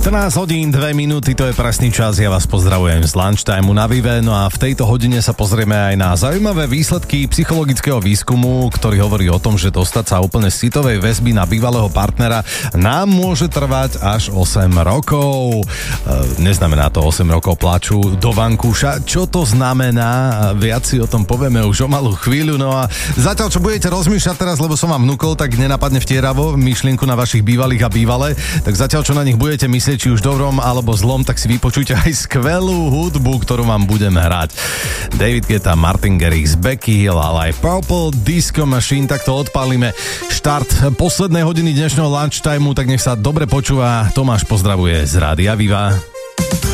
14 hodín, 2 minúty, to je presný čas. Ja vás pozdravujem z Lunchtimeu na Vive. No a v tejto hodine sa pozrieme aj na zaujímavé výsledky psychologického výskumu, ktorý hovorí o tom, že dostať sa úplne z citovej väzby na bývalého partnera nám môže trvať až 8 rokov. Neznamená to 8 rokov plaču do vankúša. Čo to znamená? Viac si o tom povieme už o malú chvíľu. No a zatiaľ, čo budete rozmýšľať teraz, lebo som vám vnúkol, tak nenapadne vtieravo myšlienku na vašich bývalých a bývalé. Tak zatiaľ, čo na nich budete myslieť, či už dobrom alebo zlom, tak si vypočujte aj skvelú hudbu, ktorú vám budeme hrať. David Guetta, Martin Garrix, Becky Hill, ale aj Purple Disco Machine, tak to odpálime. Štart poslednej hodiny dnešného Lunchtimeu, tak nech sa dobre počúva. Tomáš pozdravuje z Rádia Viva.